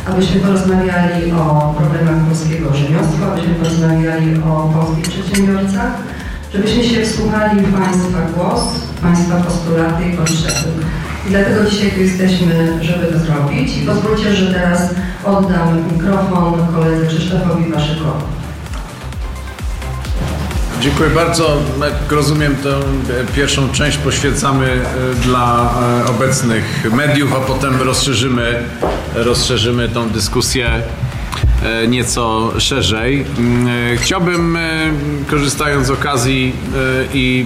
abyśmy porozmawiali o problemach polskiego rzemiosła, abyśmy porozmawiali o polskich przedsiębiorcach, żebyśmy się wsłuchali w Państwa głos, Państwa postulaty i potrzeby. I dlatego dzisiaj tu jesteśmy, żeby to zrobić. I pozwólcie, że teraz oddam mikrofon koledze Krzysztofowi Waszykowi. Dziękuję bardzo. Jak rozumiem, tę pierwszą część poświęcamy dla obecnych mediów, a potem rozszerzymy tą dyskusję nieco szerzej. Chciałbym, korzystając z okazji i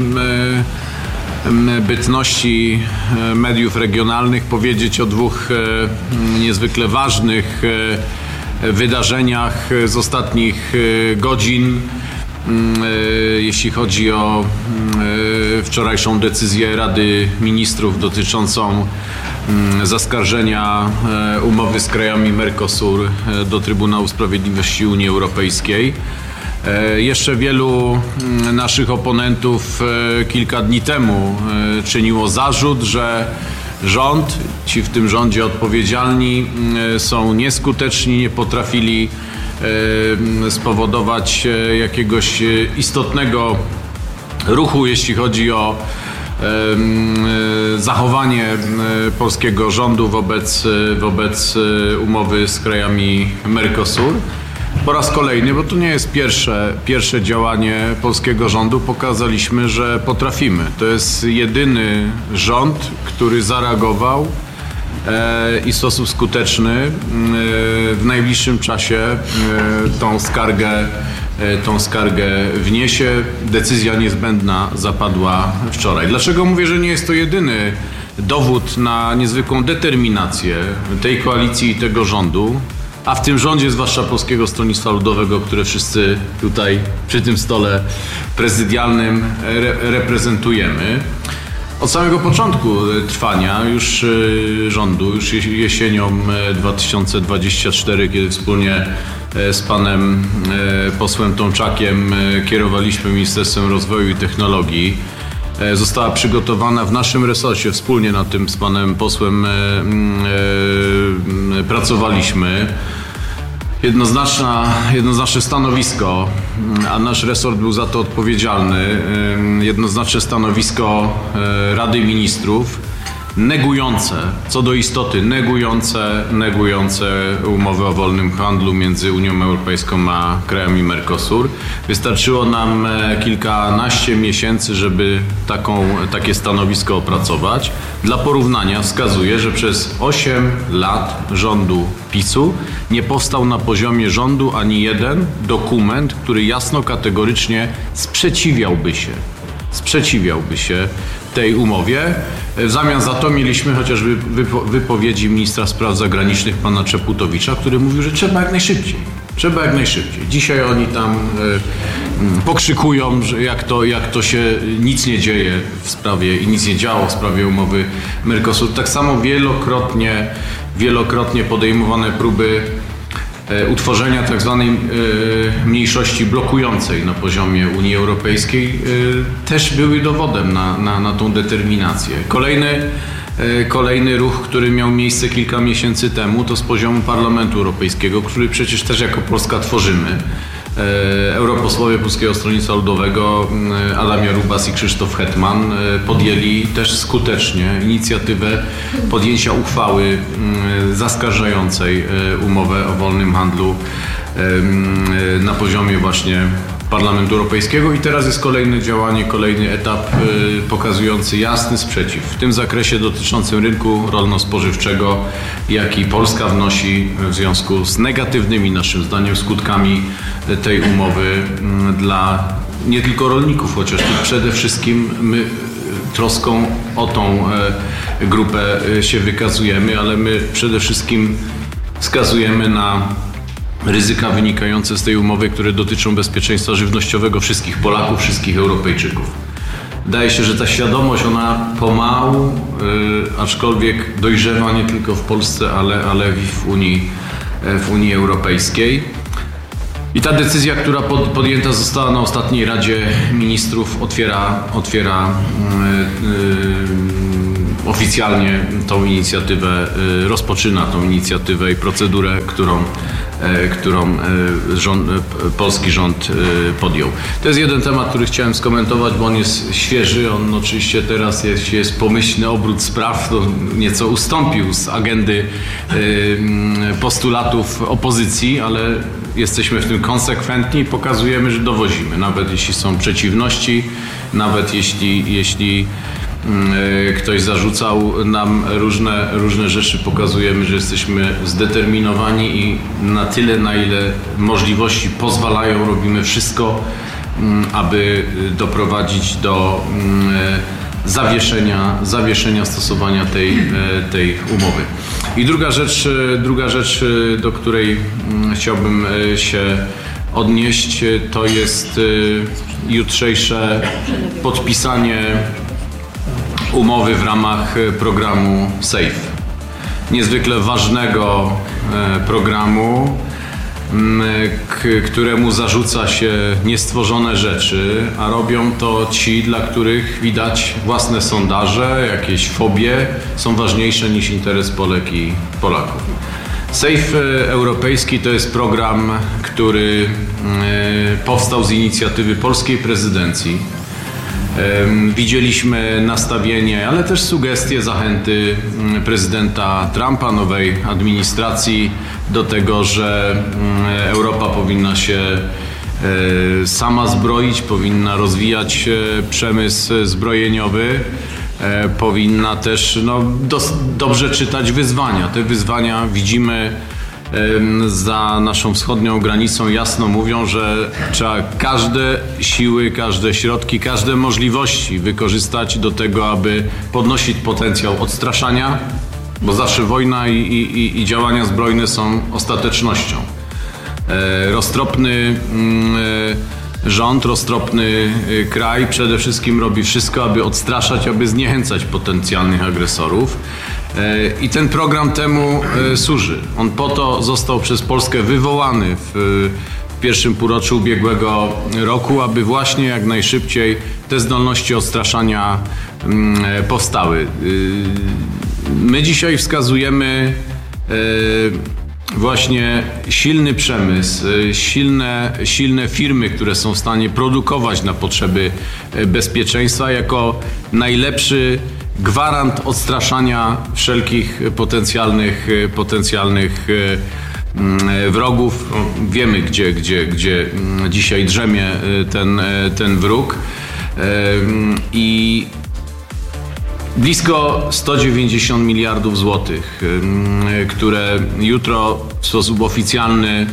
bytności mediów regionalnych, powiedzieć o dwóch niezwykle ważnych wydarzeniach z ostatnich godzin. Jeśli chodzi o wczorajszą decyzję Rady Ministrów dotyczącą zaskarżenia umowy z krajami Mercosur do Trybunału Sprawiedliwości Unii Europejskiej. Jeszcze wielu naszych oponentów kilka dni temu czyniło zarzut, że rząd, ci w tym rządzie odpowiedzialni są nieskuteczni, nie potrafili spowodować jakiegoś istotnego ruchu, jeśli chodzi o zachowanie polskiego rządu wobec umowy z krajami Mercosur. Po raz kolejny, bo to nie jest pierwsze działanie polskiego rządu, pokazaliśmy, że potrafimy. To jest jedyny rząd, który zareagował i w sposób skuteczny w najbliższym czasie tą skargę wniesie. Decyzja niezbędna zapadła wczoraj. Dlaczego mówię, że nie jest to jedyny dowód na niezwykłą determinację tej koalicji i tego rządu, a w tym rządzie, zwłaszcza Polskiego Stronnictwa Ludowego, które wszyscy tutaj przy tym stole prezydialnym reprezentujemy. Od samego początku trwania już rządu, już jesienią 2024, kiedy wspólnie z panem posłem Tomczakiem kierowaliśmy Ministerstwem Rozwoju i Technologii, została przygotowana w naszym resorcie, wspólnie nad tym z panem posłem pracowaliśmy. Jednoznaczne stanowisko, a nasz resort był za to odpowiedzialny, jednoznaczne stanowisko Rady Ministrów negujące, co do istoty negujące umowę o wolnym handlu między Unią Europejską a krajami Mercosur. Wystarczyło nam kilkanaście miesięcy, żeby takie stanowisko opracować. Dla porównania wskazuję, że przez 8 lat rządu PiS-u nie powstał na poziomie rządu ani jeden dokument, który jasno, kategorycznie sprzeciwiałby się tej umowie. W zamian za to mieliśmy chociażby wypowiedzi ministra spraw zagranicznych pana Czaputowicza, który mówił, że trzeba jak najszybciej. Dzisiaj oni tam pokrzykują, że jak to się nic nie dzieje w sprawie i nic nie działo w sprawie umowy Mercosur. Tak samo wielokrotnie podejmowane próby utworzenia tak zwanej mniejszości blokującej na poziomie Unii Europejskiej też były dowodem na tą determinację. Kolejny ruch, który miał miejsce kilka miesięcy temu, to z poziomu Parlamentu Europejskiego, który przecież też jako Polska tworzymy. Europosłowie Polskiego Stronnictwa Ludowego Adam Jarubas i Krzysztof Hetman podjęli też skutecznie inicjatywę podjęcia uchwały zaskarżającej umowę o wolnym handlu na poziomie właśnie Parlamentu Europejskiego i teraz jest kolejne działanie, kolejny etap pokazujący jasny sprzeciw w tym zakresie dotyczącym rynku rolno-spożywczego, jaki Polska wnosi w związku z negatywnymi naszym zdaniem skutkami tej umowy dla nie tylko rolników, chociaż tu przede wszystkim my troską o tą grupę się wykazujemy, ale my przede wszystkim wskazujemy na ryzyka wynikające z tej umowy, które dotyczą bezpieczeństwa żywnościowego wszystkich Polaków, wszystkich Europejczyków. Wydaje się, że ta świadomość, ona pomału, aczkolwiek dojrzewa nie tylko w Polsce, ale w Unii Europejskiej. I ta decyzja, która podjęta została na ostatniej Radzie Ministrów, otwiera oficjalnie tą inicjatywę, rozpoczyna tą inicjatywę i procedurę, którą polski rząd podjął. To jest jeden temat, który chciałem skomentować, bo on jest świeży. On oczywiście teraz jest pomyślny obrót spraw, to nieco ustąpił z agendy postulatów opozycji, ale jesteśmy w tym konsekwentni i pokazujemy, że dowozimy. Nawet jeśli są przeciwności, nawet jeśli ktoś zarzucał nam różne rzeczy, pokazujemy, że jesteśmy zdeterminowani i na tyle, na ile możliwości pozwalają, robimy wszystko, aby doprowadzić do zawieszenia stosowania tej umowy. I druga rzecz, do której chciałbym się odnieść, to jest jutrzejsze podpisanie umowy w ramach programu SAFE. Niezwykle ważnego programu, któremu zarzuca się niestworzone rzeczy, a robią to ci, dla których widać własne sondaże, jakieś fobie są ważniejsze niż interes Polek i Polaków. SAFE europejski to jest program, który powstał z inicjatywy polskiej prezydencji. Widzieliśmy nastawienie, ale też sugestie, zachęty prezydenta Trumpa, nowej administracji do tego, że Europa powinna się sama zbroić, powinna rozwijać przemysł zbrojeniowy, powinna też dobrze czytać wyzwania. Te wyzwania widzimy za naszą wschodnią granicą, jasno mówią, że trzeba każde siły, każde środki, każde możliwości wykorzystać do tego, aby podnosić potencjał odstraszania, bo zawsze wojna i działania zbrojne są ostatecznością. Roztropny rząd, roztropny kraj przede wszystkim robi wszystko, aby odstraszać, aby zniechęcać potencjalnych agresorów. I ten program temu służy. On po to został przez Polskę wywołany w pierwszym półroczu ubiegłego roku, aby właśnie jak najszybciej te zdolności odstraszania powstały. My dzisiaj wskazujemy właśnie silny przemysł, silne firmy, które są w stanie produkować na potrzeby bezpieczeństwa jako najlepszy gwarant odstraszania wszelkich potencjalnych wrogów. Wiemy, gdzie dzisiaj drzemie ten wróg. I blisko 190 miliardów złotych, które jutro w sposób oficjalny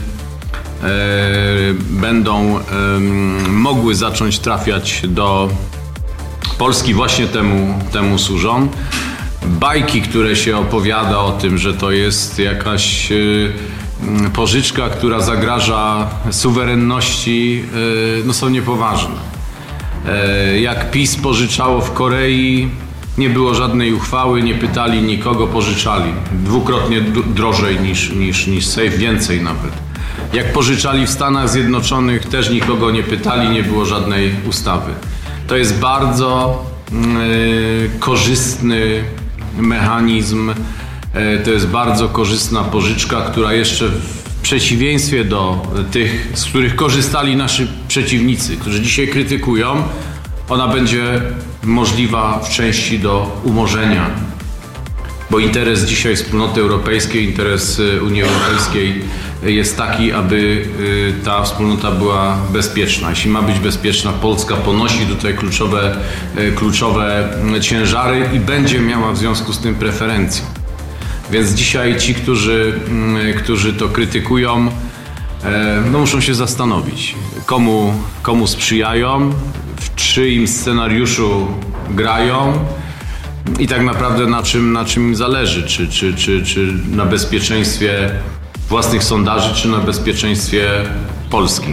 będą mogły zacząć trafiać do Polski, właśnie temu służą. Bajki, które się opowiada o tym, że to jest jakaś pożyczka, która zagraża suwerenności, są niepoważne. Jak PiS pożyczało w Korei, nie było żadnej uchwały, nie pytali nikogo, pożyczali. Dwukrotnie drożej niż SAFE, więcej nawet. Jak pożyczali w Stanach Zjednoczonych, też nikogo nie pytali, nie było żadnej ustawy. To jest bardzo korzystny mechanizm, to jest bardzo korzystna pożyczka, która jeszcze w przeciwieństwie do tych, z których korzystali nasi przeciwnicy, którzy dzisiaj krytykują, ona będzie możliwa w części do umorzenia. Bo interes dzisiaj wspólnoty europejskiej, interes Unii Europejskiej jest taki, aby ta wspólnota była bezpieczna. Jeśli ma być bezpieczna, Polska ponosi tutaj kluczowe ciężary i będzie miała w związku z tym preferencje. Więc dzisiaj ci, którzy to krytykują, muszą się zastanowić, komu sprzyjają, w czyim scenariuszu grają i tak naprawdę na czym im zależy, czy na bezpieczeństwie własnych sondaży, czy na bezpieczeństwie Polski.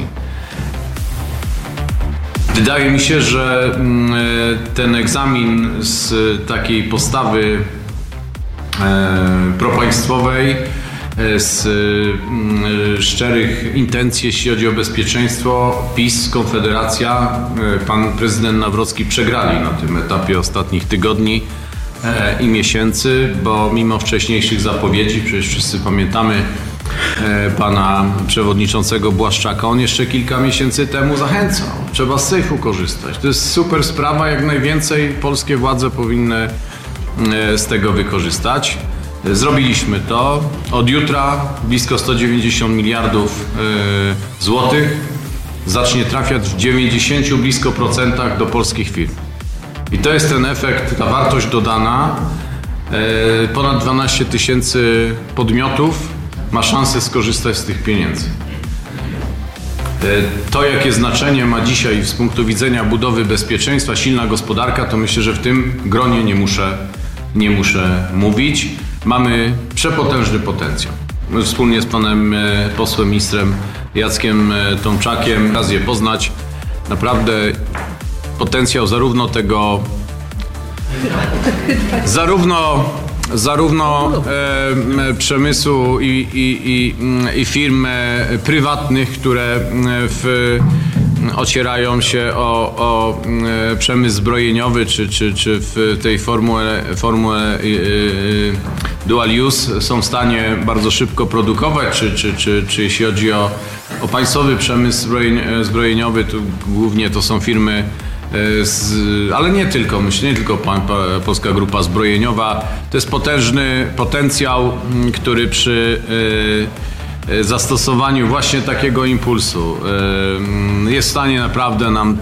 Wydaje mi się, że ten egzamin z takiej postawy propaństwowej, z szczerych intencji, jeśli chodzi o bezpieczeństwo, PiS, Konfederacja, pan prezydent Nawrocki przegrali na tym etapie ostatnich tygodni. i miesięcy, bo mimo wcześniejszych zapowiedzi, przecież wszyscy pamiętamy pana przewodniczącego Błaszczaka, on jeszcze kilka miesięcy temu zachęcał. Trzeba z sejfu korzystać. To jest super sprawa, jak najwięcej polskie władze powinny z tego wykorzystać. Zrobiliśmy to. Od jutra blisko 190 miliardów złotych zacznie trafiać w 90 blisko procentach do polskich firm. I to jest ten efekt, ta wartość dodana. Ponad 12 tysięcy podmiotów ma szansę skorzystać z tych pieniędzy. To, jakie znaczenie ma dzisiaj z punktu widzenia budowy bezpieczeństwa silna gospodarka, to myślę, że w tym gronie nie muszę mówić. Mamy przepotężny potencjał. My wspólnie z panem posłem ministrem Jackiem Tomczakiem okazję poznać naprawdę potencjał zarówno przemysłu i firm prywatnych, które ocierają się o przemysł zbrojeniowy, czy w tej formule dual use są w stanie bardzo szybko produkować, czy jeśli chodzi o państwowy przemysł zbrojeniowy, to głównie to są firmy, ale nie tylko, myślę, nie tylko Polska Grupa Zbrojeniowa. To jest potężny potencjał, który przy zastosowaniu właśnie takiego impulsu jest w stanie naprawdę nam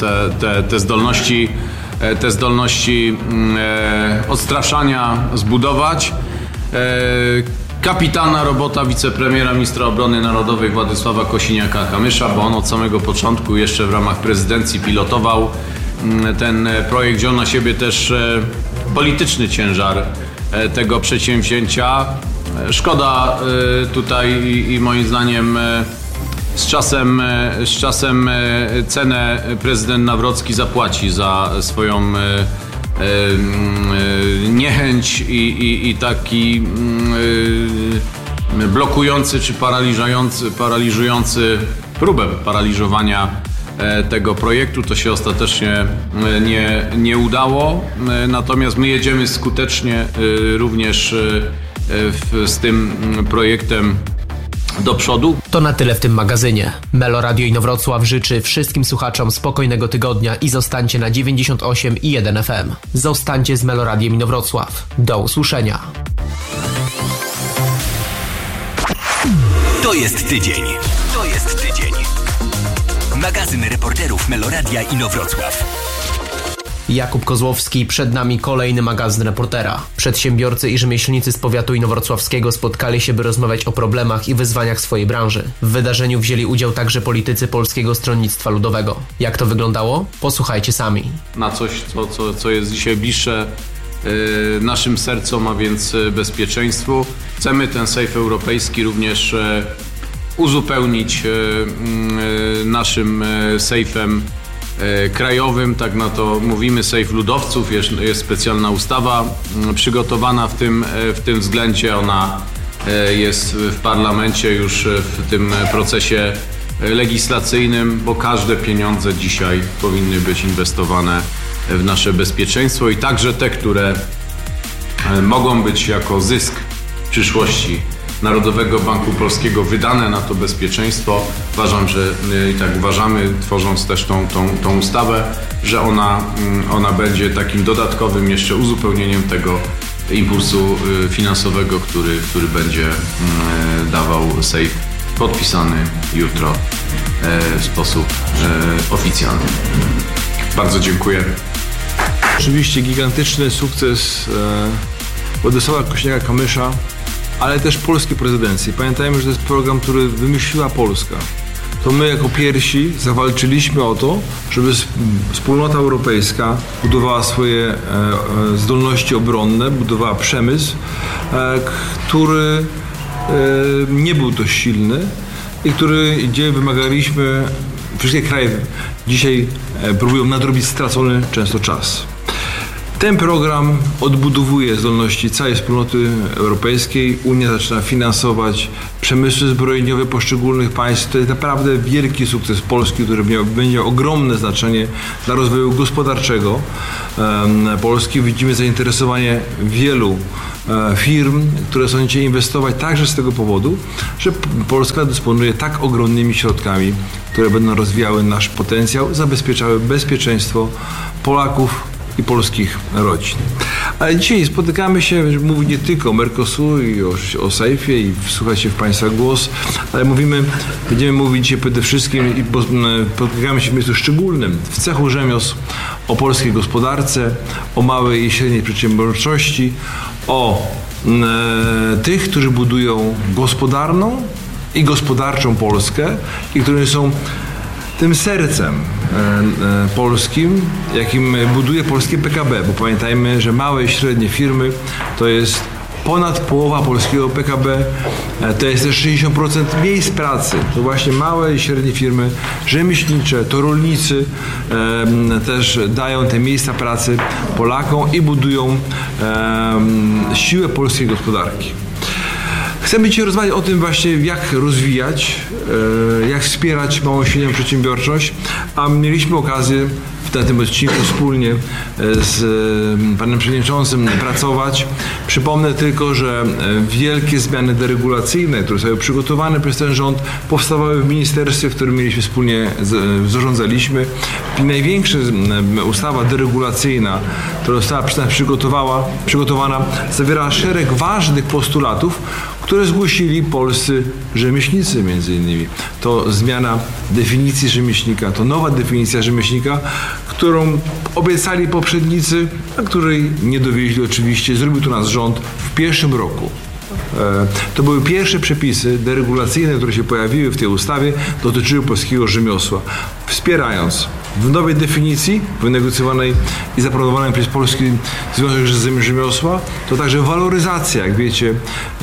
te zdolności odstraszania zbudować. Kapitalna robota wicepremiera, ministra obrony narodowej Władysława Kosiniaka-Kamysza, bo on od samego początku jeszcze w ramach prezydencji pilotował ten projekt, wziął na siebie też polityczny ciężar tego przedsięwzięcia. Szkoda tutaj i moim zdaniem z czasem cenę prezydent Nawrocki zapłaci za swoją niechęć i taki blokujący czy paraliżujący próbę paraliżowania tego projektu. To się ostatecznie nie udało, natomiast my jedziemy skutecznie również z tym projektem do przodu. To na tyle w tym magazynie. Melo Radio Inowrocław życzy wszystkim słuchaczom spokojnego tygodnia i zostańcie na 98,1 FM. Zostańcie z Melo Radiem Inowrocław. Do usłyszenia. To jest tydzień. Magazyn reporterów Melo Radia Inowrocław. Jakub Kozłowski, przed nami kolejny magazyn reportera. Przedsiębiorcy i rzemieślnicy z powiatu inowrocławskiego spotkali się, by rozmawiać o problemach i wyzwaniach swojej branży. W wydarzeniu wzięli udział także politycy Polskiego Stronnictwa Ludowego. Jak to wyglądało? Posłuchajcie sami. Na coś, co jest dzisiaj bliższe naszym sercom, a więc bezpieczeństwu. Chcemy ten sejf europejski również uzupełnić naszym sejfem krajowym, tak na to mówimy, sejf ludowców. Jest specjalna ustawa przygotowana w tym względzie. Ona jest w parlamencie już w tym procesie legislacyjnym, bo każde pieniądze dzisiaj powinny być inwestowane w nasze bezpieczeństwo i także te, które mogą być jako zysk w przyszłości Narodowego Banku Polskiego wydane na to bezpieczeństwo. Uważam, że i tak uważamy, tworząc też tą ustawę, że ona będzie takim dodatkowym jeszcze uzupełnieniem tego impulsu finansowego, który będzie dawał sejf podpisany jutro w sposób oficjalny. Bardzo dziękuję. Oczywiście gigantyczny sukces Władysława Kosiniaka-Kamysza, ale też polskiej prezydencji. Pamiętajmy, że to jest program, który wymyśliła Polska. To my jako pierwsi zawalczyliśmy o to, żeby wspólnota europejska budowała swoje zdolności obronne, budowała przemysł, który nie był dość silny i gdzie wymagaliśmy, wszystkie kraje dzisiaj próbują nadrobić stracony często czas. Ten program odbudowuje zdolności całej wspólnoty europejskiej. Unia zaczyna finansować przemysły zbrojeniowe poszczególnych państw. To jest naprawdę wielki sukces Polski, który będzie miał ogromne znaczenie dla rozwoju gospodarczego Polski. Widzimy zainteresowanie wielu firm, które chcą dzisiaj inwestować także z tego powodu, że Polska dysponuje tak ogromnymi środkami, które będą rozwijały nasz potencjał, zabezpieczały bezpieczeństwo Polaków i polskich rodzin. Ale dzisiaj spotykamy się, żeby mówić nie tylko o Mercosur i o Sejfie i wsłuchać się w Państwa głos, ale będziemy mówić dzisiaj przede wszystkim i spotykamy się w miejscu szczególnym, w cechu rzemiosł, o polskiej gospodarce, o małej i średniej przedsiębiorczości, o tych, którzy budują gospodarną i gospodarczą Polskę i którzy są tym sercem polskim, jakim buduje polskie PKB, bo pamiętajmy, że małe i średnie firmy to jest ponad połowa polskiego PKB, to jest też 60% miejsc pracy. To właśnie małe i średnie firmy rzemieślnicze, to rolnicy też dają te miejsca pracy Polakom i budują siłę polskiej gospodarki. Chcemy dzisiaj rozmawiać o tym właśnie, jak rozwijać, jak wspierać małą i średnią przedsiębiorczość, a mieliśmy okazję na tym odcinku wspólnie z panem przewodniczącym pracować. Przypomnę tylko, że wielkie zmiany deregulacyjne, które zostały przygotowane przez ten rząd, powstawały w ministerstwie, w którym mieliśmy wspólnie, zarządzaliśmy. Największa ustawa deregulacyjna, która została przygotowana, zawiera szereg ważnych postulatów, które zgłosili polscy rzemieślnicy między innymi. To zmiana definicji rzemieślnika, to nowa definicja rzemieślnika, którą obiecali poprzednicy, a której nie dowieźli oczywiście. Zrobił to nasz rząd w pierwszym roku. To były pierwsze przepisy deregulacyjne, które się pojawiły w tej ustawie, dotyczyły polskiego rzemiosła. Wspierając w nowej definicji, wynegocjowanej i zaproponowanej przez Polski Związek Rzemiosła, to także waloryzacja, jak wiecie,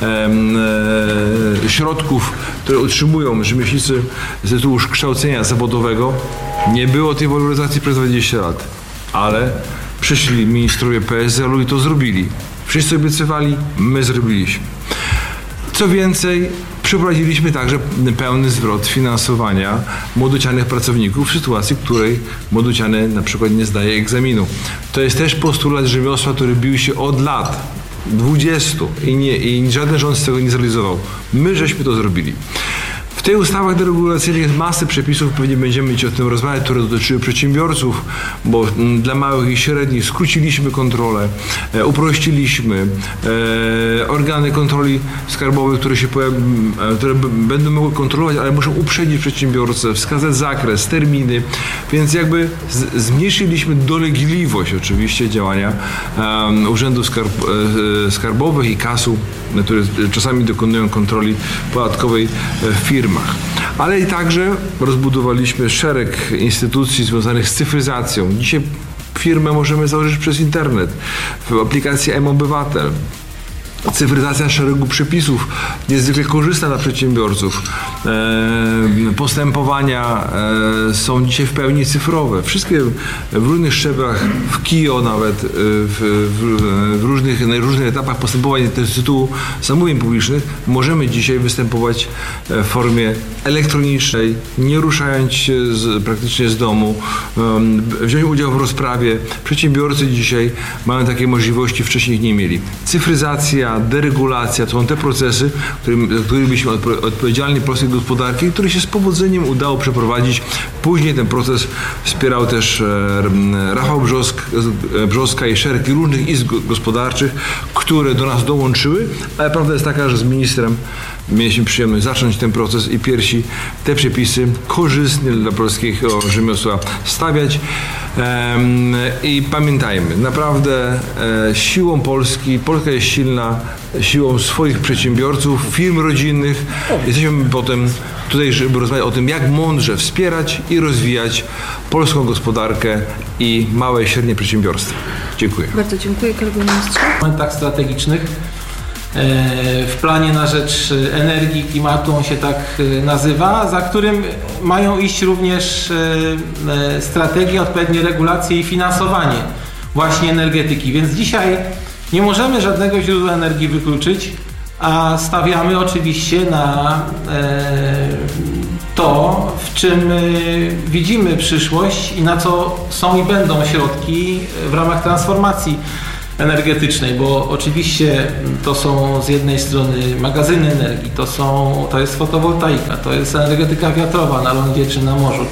środków, które otrzymują rzemieślnicy z tytułu kształcenia zawodowego. Nie było tej waloryzacji przez 20 lat, ale przyszli ministrowie PSL-u i to zrobili. Wszyscy obiecywali, my zrobiliśmy. Co więcej, przeprowadziliśmy także pełny zwrot finansowania młodocianych pracowników w sytuacji, w której młodociany na przykład nie zdaje egzaminu. To jest też postulat rzemiosła, który bił się od lat, 20 i żaden rząd z tego nie zrealizował. My żeśmy to zrobili. W tych ustawach deregulacyjnych jest masę przepisów, pewnie będziemy o tym rozmawiać, które dotyczyły przedsiębiorców, bo dla małych i średnich skróciliśmy kontrolę, uprościliśmy organy kontroli skarbowych, które będą mogły kontrolować, ale muszą uprzedzić przedsiębiorcę, wskazać zakres, terminy, więc jakby zmniejszyliśmy dolegliwość oczywiście działania urzędów skarbowych i KAS-u, które czasami dokonują kontroli podatkowej w firmach. Ale i także rozbudowaliśmy szereg instytucji związanych z cyfryzacją. Dzisiaj firmę możemy założyć przez internet, w aplikacji mObywatel. Cyfryzacja szeregu przepisów niezwykle korzystna dla przedsiębiorców. Postępowania są dzisiaj w pełni cyfrowe. Wszystkie w różnych szczeblach, w KIO nawet, na różnych etapach postępowań z tytułu zamówień publicznych możemy dzisiaj występować w formie elektronicznej, nie ruszając się praktycznie z domu, wziąć udział w rozprawie. Przedsiębiorcy dzisiaj mają takie możliwości, wcześniej nie mieli. Cyfryzacja, deregulacja, to są te procesy, którymi byliśmy odpowiedzialni polskiej gospodarki, które się z powodzeniem udało przeprowadzić. Później ten proces wspierał też Rafał Brzoska i szereg różnych izb gospodarczych, które do nas dołączyły, ale prawda jest taka, że z ministrem mieliśmy przyjemność zacząć ten proces i pierwsi te przepisy korzystne dla polskiego rzemiosła stawiać. I pamiętajmy, naprawdę siłą Polski, Polska jest silna siłą swoich przedsiębiorców, firm rodzinnych. Jesteśmy potem tutaj, żeby rozmawiać o tym, jak mądrze wspierać i rozwijać polską gospodarkę i małe i średnie przedsiębiorstwa. Dziękuję. Bardzo dziękuję, kolego ministrze. W momentach strategicznych w planie na rzecz energii, klimatu, on się tak nazywa, za którym mają iść również strategie, odpowiednie regulacje i finansowanie właśnie energetyki. Więc dzisiaj nie możemy żadnego źródła energii wykluczyć, a stawiamy oczywiście na to, w czym widzimy przyszłość i na co są i będą środki w ramach transformacji energetycznej, bo oczywiście to są z jednej strony magazyny energii, to jest fotowoltaika, to jest energetyka wiatrowa na lądzie czy na morzu,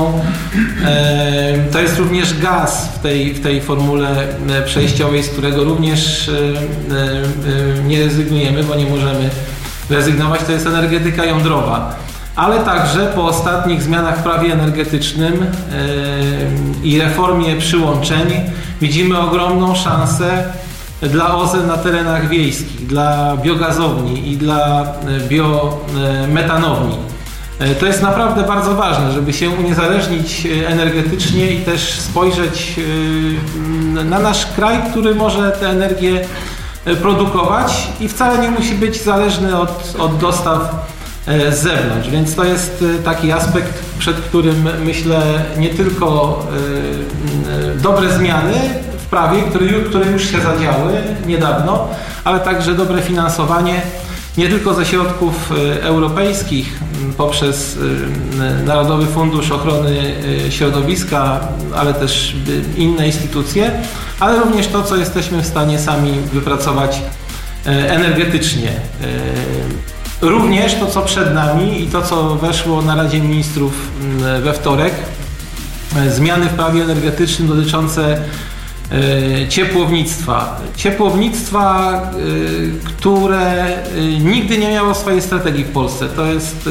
to jest również gaz w tej formule przejściowej, z którego również nie rezygnujemy, bo nie możemy rezygnować, to jest energetyka jądrowa. Ale także po ostatnich zmianach w prawie energetycznym i reformie przyłączeń widzimy ogromną szansę dla OZE na terenach wiejskich, dla biogazowni i dla biometanowni. To jest naprawdę bardzo ważne, żeby się uniezależnić energetycznie i też spojrzeć na nasz kraj, który może tę energię produkować i wcale nie musi być zależny od dostaw z zewnątrz, więc to jest taki aspekt, przed którym myślę nie tylko dobre zmiany w prawie, które już się zadziały niedawno, ale także dobre finansowanie nie tylko ze środków europejskich poprzez Narodowy Fundusz Ochrony Środowiska, ale też inne instytucje, ale również to, co jesteśmy w stanie sami wypracować energetycznie. Również to, co przed nami i to, co weszło na Radzie Ministrów we wtorek, zmiany w prawie energetycznym dotyczące ciepłownictwa. Ciepłownictwa, które nigdy nie miało swojej strategii w Polsce. To jest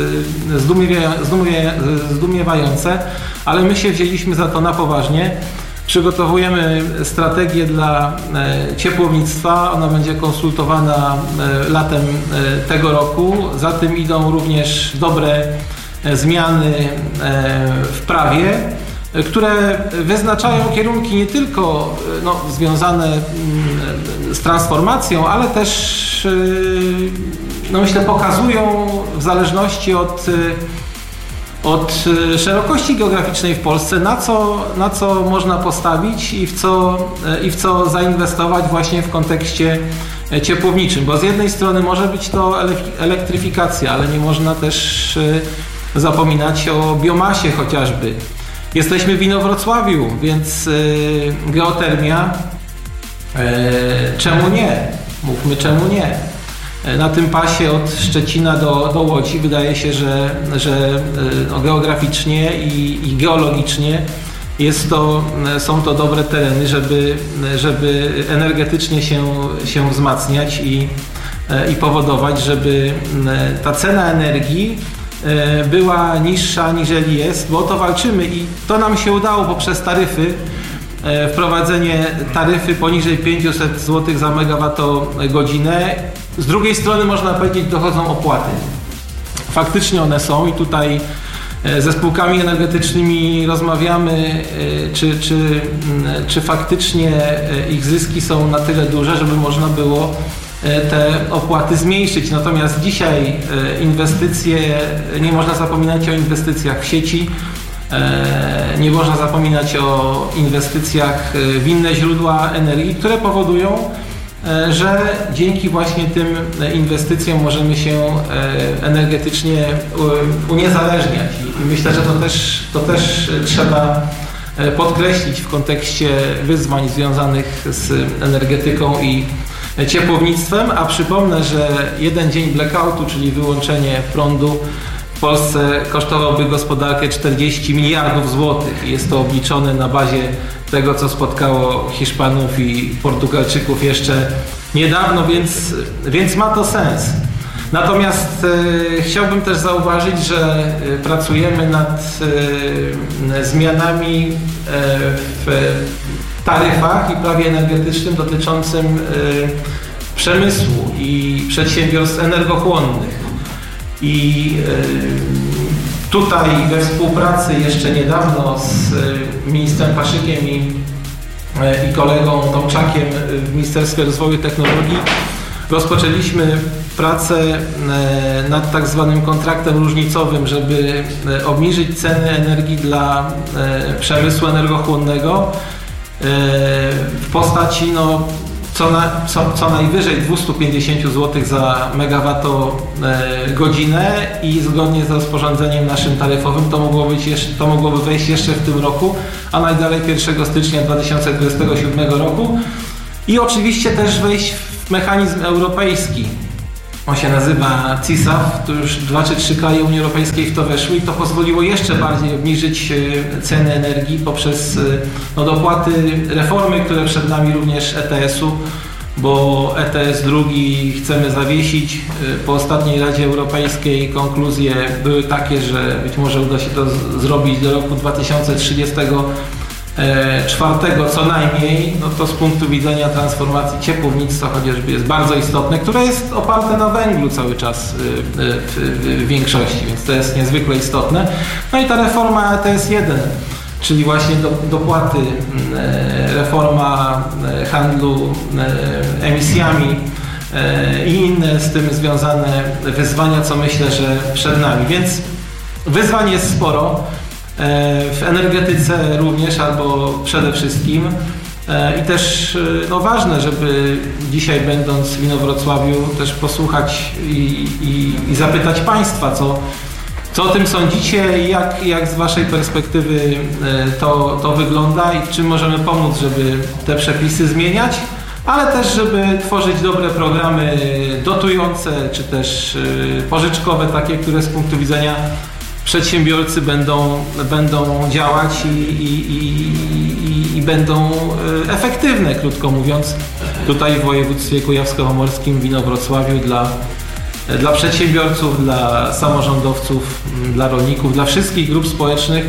zdumiewające, ale my się wzięliśmy za to na poważnie. Przygotowujemy strategię dla ciepłownictwa, ona będzie konsultowana latem tego roku. Za tym idą również dobre zmiany w prawie, które wyznaczają kierunki nie tylko związane z transformacją, ale też myślę pokazują w zależności od szerokości geograficznej w Polsce, na co można postawić i w co zainwestować właśnie w kontekście ciepłowniczym, bo z jednej strony może być to elektryfikacja, ale nie można też zapominać o biomasie chociażby. Jesteśmy w Inowrocławiu, więc geotermia, czemu nie? Mówmy czemu nie. Na tym pasie od Szczecina do Łodzi wydaje się, że geograficznie i geologicznie są to dobre tereny, żeby energetycznie się wzmacniać i powodować, żeby ta cena energii była niższa aniżeli jest, bo o to walczymy i to nam się udało poprzez taryfy, wprowadzenie taryfy poniżej 500 zł za megawattogodzinę. Z drugiej strony można powiedzieć, dochodzą opłaty. Faktycznie one są i tutaj ze spółkami energetycznymi rozmawiamy, czy faktycznie ich zyski są na tyle duże, żeby można było te opłaty zmniejszyć. Natomiast dzisiaj nie można zapominać o inwestycjach w sieci, nie można zapominać o inwestycjach w inne źródła energii, które powodują, że dzięki właśnie tym inwestycjom możemy się energetycznie uniezależniać. I myślę, że to też trzeba podkreślić w kontekście wyzwań związanych z energetyką i ciepłownictwem, a przypomnę, że jeden dzień blackoutu, czyli wyłączenie prądu w Polsce kosztowałby gospodarkę 40 miliardów złotych. Jest to obliczone na bazie tego, co spotkało Hiszpanów i Portugalczyków jeszcze niedawno, więc ma to sens. Natomiast chciałbym też zauważyć, że pracujemy nad zmianami w taryfach i prawie energetycznym dotyczącym przemysłu i przedsiębiorstw energochłonnych. I tutaj we współpracy jeszcze niedawno z ministrem Paszykiem i kolegą Tomczakiem w Ministerstwie Rozwoju i Technologii rozpoczęliśmy pracę nad tak zwanym kontraktem różnicowym, żeby obniżyć ceny energii dla przemysłu energochłonnego w postaci co najwyżej 250 zł za megawattogodzinę i zgodnie z rozporządzeniem naszym taryfowym to mogłoby wejść jeszcze w tym roku, a najdalej 1 stycznia 2027 roku i oczywiście też wejść w mechanizm europejski. On się nazywa CISAF, to już 2 czy 3 kraje Unii Europejskiej w to weszły i to pozwoliło jeszcze bardziej obniżyć ceny energii poprzez dopłaty, reformy, które przed nami również ETS-u, bo ETS drugi chcemy zawiesić. Po ostatniej Radzie Europejskiej konkluzje były takie, że być może uda się to zrobić do roku 2034 co najmniej, to z punktu widzenia transformacji ciepłownictwa chociażby jest bardzo istotne, które jest oparte na węglu cały czas w większości, więc to jest niezwykle istotne. No i ta reforma ETS-1, czyli właśnie dopłaty, reforma handlu emisjami i inne z tym związane wyzwania, co myślę, że przed nami. Więc wyzwań jest sporo. W energetyce również, albo przede wszystkim. I też ważne, żeby dzisiaj będąc w Inowrocławiu też posłuchać i zapytać Państwa, co o tym sądzicie i jak z Waszej perspektywy to wygląda i w czym możemy pomóc, żeby te przepisy zmieniać, ale też żeby tworzyć dobre programy dotujące, czy też pożyczkowe, takie, które z punktu widzenia przedsiębiorcy będą działać i będą efektywne, krótko mówiąc, tutaj w województwie kujawsko-pomorskim, w Inowrocławiu dla przedsiębiorców, dla samorządowców, dla rolników, dla wszystkich grup społecznych,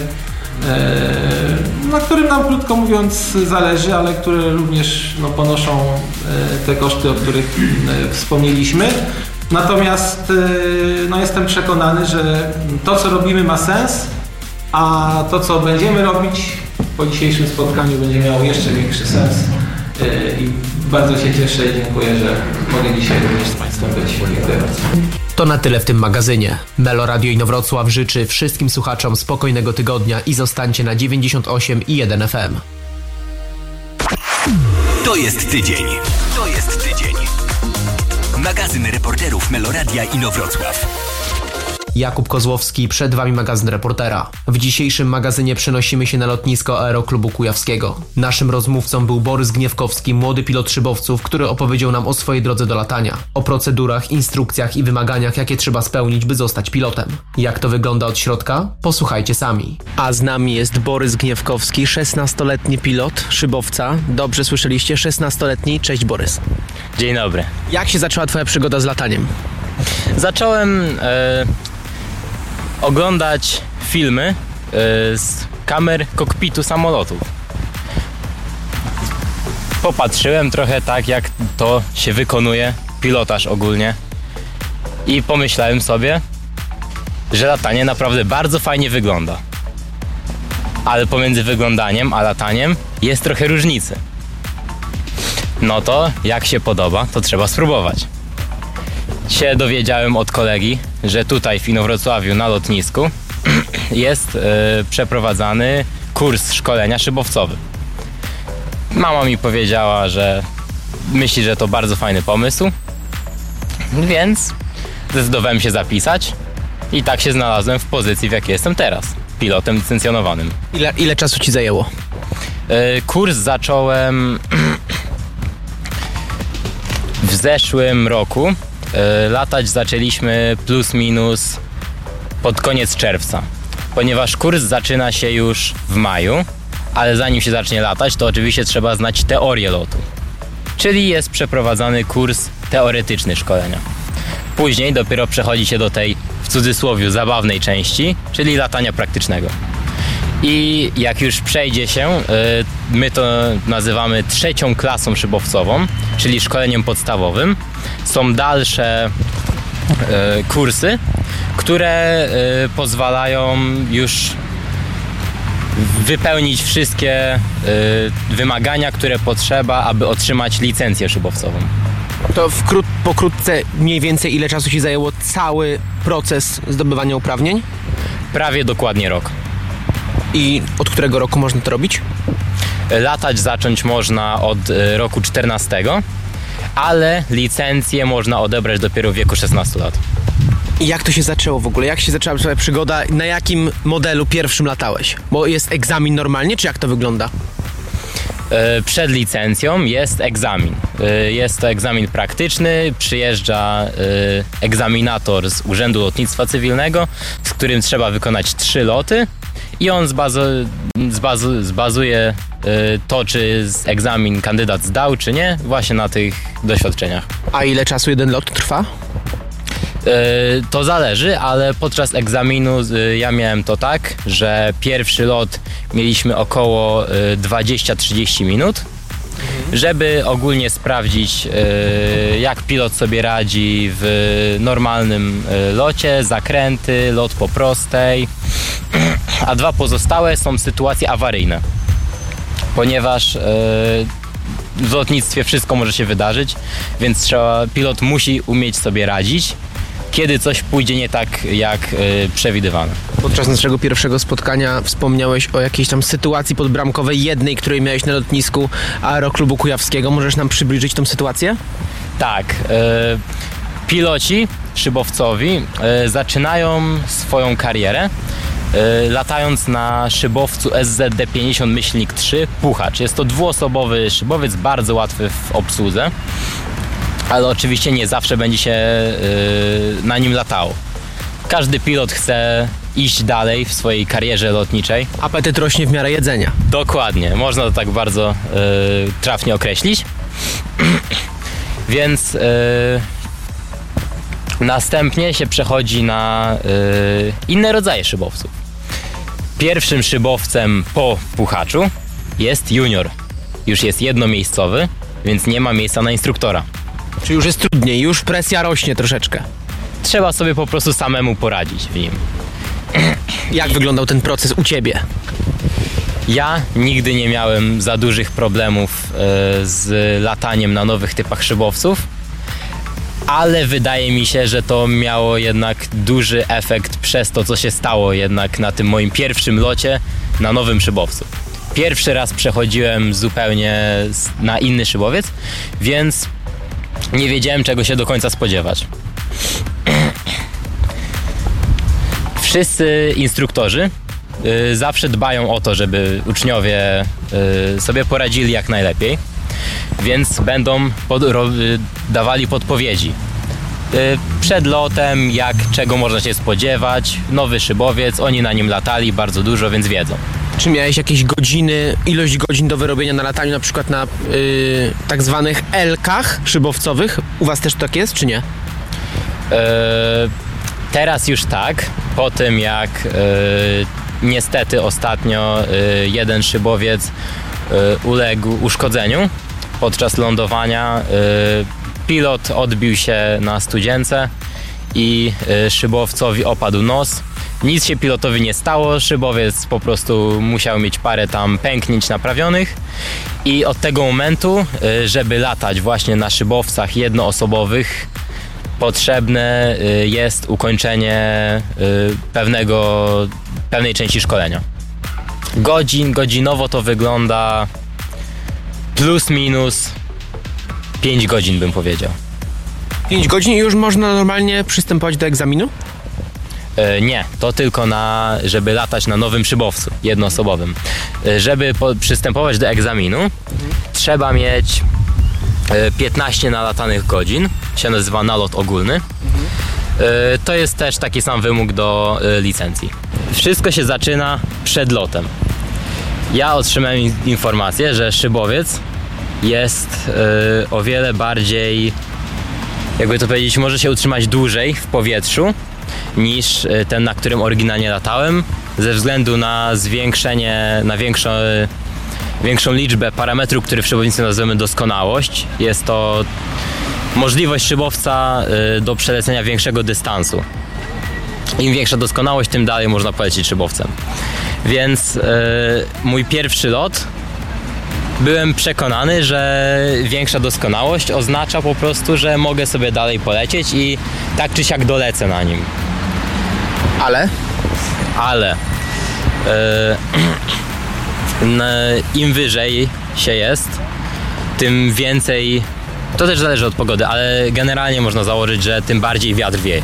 którym nam, krótko mówiąc, zależy, ale które również ponoszą te koszty, o których wspomnieliśmy. Natomiast jestem przekonany, że to, co robimy, ma sens, a to, co będziemy robić po dzisiejszym spotkaniu, będzie miało jeszcze większy sens. I bardzo się cieszę i dziękuję, że mogę dzisiaj również z Państwem być. Dziękuję bardzo. To na tyle w tym magazynie. Melo Radio Inowrocław życzy wszystkim słuchaczom spokojnego tygodnia i zostańcie na 98,1 FM. To jest tydzień. Magazyn reporterów Meloradia Inowrocław. Jakub Kozłowski, przed Wami magazyn reportera. W dzisiejszym magazynie przenosimy się na lotnisko Aeroklubu Kujawskiego. Naszym rozmówcą był Borys Gniewkowski, młody pilot szybowców, który opowiedział nam o swojej drodze do latania, o procedurach, instrukcjach i wymaganiach, jakie trzeba spełnić, by zostać pilotem. Jak to wygląda od środka? Posłuchajcie sami. A z nami jest Borys Gniewkowski, 16-letni pilot, szybowca. Dobrze słyszeliście, 16-letni. Cześć Borys. Dzień dobry. Jak się zaczęła Twoja przygoda z lataniem? Zacząłem oglądać filmy z kamer kokpitu samolotów. Popatrzyłem trochę tak, jak to się wykonuje, pilotaż ogólnie, i pomyślałem sobie, że latanie naprawdę bardzo fajnie wygląda. Ale pomiędzy wyglądaniem a lataniem jest trochę różnicy. No to jak się podoba, to trzeba spróbować. Się dowiedziałem od kolegi, że tutaj w Inowrocławiu na lotnisku jest przeprowadzany kurs szkolenia szybowcowy. Mama mi powiedziała, że myśli, że to bardzo fajny pomysł, więc zdecydowałem się zapisać i tak się znalazłem w pozycji, w jakiej jestem teraz, pilotem licencjonowanym. Ile czasu Ci zajęło? Kurs zacząłem w zeszłym roku. Latać zaczęliśmy plus minus pod koniec czerwca, ponieważ kurs zaczyna się już w maju, ale zanim się zacznie latać, to oczywiście trzeba znać teorię lotu, czyli jest przeprowadzany kurs teoretyczny szkolenia. Później dopiero przechodzi się do tej, w cudzysłowie, zabawnej części, czyli latania praktycznego. I jak już przejdzie się, my to nazywamy 3. klasą szybowcową, czyli szkoleniem podstawowym. Są dalsze kursy, które pozwalają już wypełnić wszystkie wymagania, które potrzeba, aby otrzymać licencję szybowcową. To pokrótce mniej więcej ile czasu Ci zajęło cały proces zdobywania uprawnień? Prawie dokładnie rok. I od którego roku można to robić? Latać zacząć można od roku 14, ale licencję można odebrać dopiero w wieku 16 lat. I jak to się zaczęło w ogóle? Jak się zaczęła twoja przygoda? Na jakim modelu pierwszym latałeś? Bo jest egzamin normalnie, czy jak to wygląda? Przed licencją jest egzamin. Jest to egzamin praktyczny, przyjeżdża egzaminator z Urzędu Lotnictwa Cywilnego, z którym trzeba wykonać 3 loty i on zbazuje to, czy egzamin kandydat zdał, czy nie, właśnie na tych doświadczeniach. A ile czasu jeden lot trwa? To zależy, ale podczas egzaminu ja miałem to tak, że pierwszy lot mieliśmy około 20-30 minut, żeby ogólnie sprawdzić, jak pilot sobie radzi w normalnym locie, zakręty, lot po prostej, a 2 pozostałe są sytuacje awaryjne, ponieważ w lotnictwie wszystko może się wydarzyć, więc pilot musi umieć sobie radzić, kiedy coś pójdzie nie tak, jak przewidywane. Podczas naszego pierwszego spotkania wspomniałeś o jakiejś tam sytuacji podbramkowej, jednej, której miałeś na lotnisku Aeroklubu Kujawskiego. Możesz nam przybliżyć tą sytuację? Tak. Piloci szybowcowi zaczynają swoją karierę latając na szybowcu SZD-50-3 Puchacz. Jest to 2-osobowy szybowiec, bardzo łatwy w obsłudze, ale oczywiście nie zawsze będzie się na nim latało. Każdy pilot chce iść dalej w swojej karierze lotniczej. Apetyt rośnie w miarę jedzenia. Dokładnie, można to tak bardzo trafnie określić. Więc następnie się przechodzi na inne rodzaje szybowców. Pierwszym szybowcem po Puchaczu jest junior. Już jest jednomiejscowy, więc nie ma miejsca na instruktora. Czy już jest trudniej, już presja rośnie troszeczkę? Trzeba sobie po prostu samemu poradzić w nim. Jak wyglądał ten proces u Ciebie? Ja nigdy nie miałem za dużych problemów z lataniem na nowych typach szybowców, ale wydaje mi się, że to miało jednak duży efekt przez to, co się stało jednak na tym moim pierwszym locie na nowym szybowcu. Pierwszy raz przechodziłem zupełnie na inny szybowiec, więc nie wiedziałem, czego się do końca spodziewać. Wszyscy instruktorzy zawsze dbają o to, żeby uczniowie sobie poradzili jak najlepiej, więc będą dawali podpowiedzi przed lotem, czego można się spodziewać. Nowy szybowiec, oni na nim latali bardzo dużo, więc wiedzą. Czy miałeś jakieś godziny, ilość godzin do wyrobienia na lataniu, na przykład na tak zwanych L-kach szybowcowych? U Was też tak jest, czy nie? Teraz już tak, po tym jak niestety ostatnio jeden szybowiec uległ uszkodzeniu podczas lądowania. Pilot odbił się na studzience i szybowcowi opadł nos. Nic się pilotowi nie stało, szybowiec po prostu musiał mieć parę tam pęknięć naprawionych i od tego momentu, żeby latać właśnie na szybowcach jednoosobowych, potrzebne jest ukończenie pewnej części szkolenia. Godzinowo to wygląda plus minus 5 godzin, bym powiedział. 5 godzin i już można normalnie przystępować do egzaminu? Nie, to tylko żeby latać na nowym szybowcu jednoosobowym. Żeby przystępować do egzaminu, trzeba mieć 15 nalatanych godzin, się nazywa nalot ogólny. To jest też taki sam wymóg do licencji. Wszystko się zaczyna przed lotem. Ja otrzymałem informację, że szybowiec jest o wiele bardziej, jakby to powiedzieć, może się utrzymać dłużej w powietrzu niż ten, na którym oryginalnie latałem, ze względu na większą liczbę parametrów, które w szybownictwie nazywamy doskonałość. Jest to możliwość szybowca do przelecenia większego dystansu. Im większa doskonałość, tym dalej można polecieć szybowcem. Więc mój pierwszy lot, byłem przekonany, że większa doskonałość oznacza po prostu, że mogę sobie dalej polecieć i tak czy siak dolecę na nim. Im wyżej się jest, tym więcej, to też zależy od pogody, ale generalnie można założyć, że tym bardziej wiatr wieje.